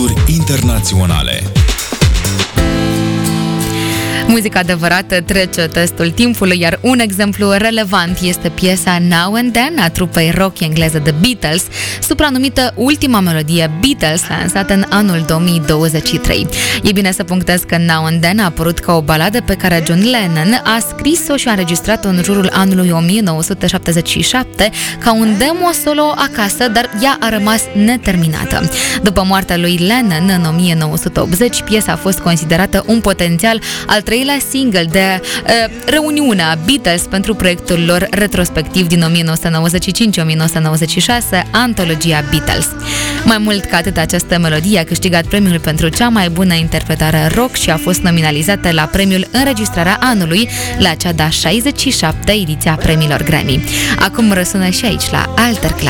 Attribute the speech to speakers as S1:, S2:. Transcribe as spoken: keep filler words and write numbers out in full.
S1: hituri internaționale.
S2: Muzica adevărată trece testul timpului, iar un exemplu relevant este piesa Now and Then a trupei rock engleză The Beatles, supranumită ultima melodie Beatles, lansată în anul două mii douăzeci și trei. E bine să punctez că Now and Then a apărut ca o baladă pe care John Lennon a scris-o și a înregistrat-o în jurul anului o mie nouă sute șaptezeci și șapte ca un demo solo acasă, dar ea a rămas neterminată. După moartea lui Lennon în o mie nouă sute optzeci, piesa a fost considerată un potențial al treilea single de uh, reuniune a Beatles pentru proiectul lor retrospectiv din o mie nouă sute nouăzeci și cinci - o mie nouă sute nouăzeci și șase, antologia Beatles. Mai mult ca atât, această melodie a câștigat premiul pentru cea mai bună interpretare rock și a fost nominalizată la premiul Înregistrarea Anului la cea de-a șaizeci și șaptea ediție a premiilor Grammy. Acum răsună și aici la Alterclass.